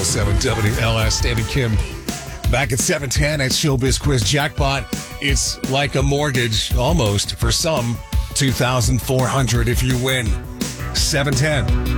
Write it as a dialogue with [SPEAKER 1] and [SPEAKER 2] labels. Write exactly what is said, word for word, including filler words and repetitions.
[SPEAKER 1] seven W L S. David Kim. Back at seven ten at Showbiz Quiz Jackpot. It's like a mortgage, almost, for some. two thousand four hundred if you win. seven ten.